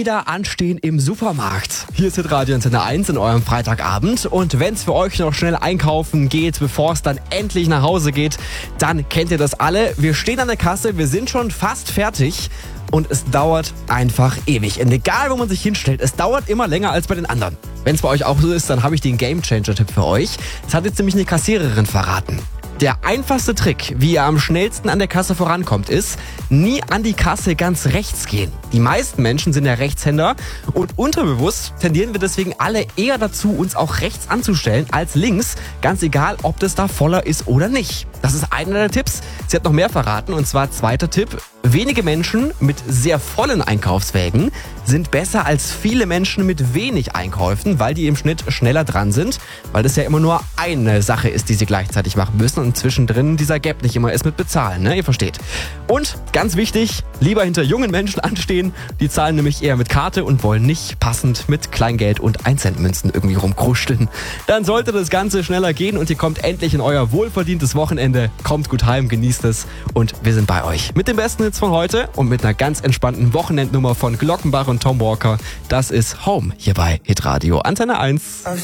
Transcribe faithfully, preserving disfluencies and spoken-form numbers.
wieder anstehen im Supermarkt. Hier ist Hitradio Antenne eins in eurem Freitagabend. Und wenn es für euch noch schnell einkaufen geht, bevor es dann endlich nach Hause geht, dann kennt ihr das alle. Wir stehen an der Kasse, wir sind schon fast fertig. Und es dauert einfach ewig. Und egal, wo man sich hinstellt, es dauert immer länger als bei den anderen. Wenn es bei euch auch so ist, dann habe ich den Gamechanger-Tipp für euch. Das hat jetzt nämlich eine Kassiererin verraten. Der einfachste Trick, wie ihr am schnellsten an der Kasse vorankommt, ist, nie an die Kasse ganz rechts gehen. Die meisten Menschen sind ja Rechtshänder und unterbewusst tendieren wir deswegen alle eher dazu, uns auch rechts anzustellen als links, ganz egal, ob das da voller ist oder nicht. Das ist einer der Tipps. Sie hat noch mehr verraten, und zwar zweiter Tipp. Wenige Menschen mit sehr vollen Einkaufswägen sind besser als viele Menschen mit wenig Einkäufen, weil die im Schnitt schneller dran sind, weil das ja immer nur eine Sache ist, die sie gleichzeitig machen müssen und zwischendrin dieser Gap nicht immer ist mit Bezahlen, ne? Ihr versteht. Und ganz wichtig, lieber hinter jungen Menschen anstehen, die zahlen nämlich eher mit Karte und wollen nicht passend mit Kleingeld und ein Cent Münzen irgendwie rumkruscheln. Dann sollte das Ganze schneller gehen und ihr kommt endlich in euer wohlverdientes Wochenende. Kommt gut heim, genießt es und wir sind bei euch. Mit dem besten Hits von heute und mit einer ganz entspannten Wochenendnummer von Glockenbach und Tom Walker. Das ist Home hier bei Hitradio Antenne eins.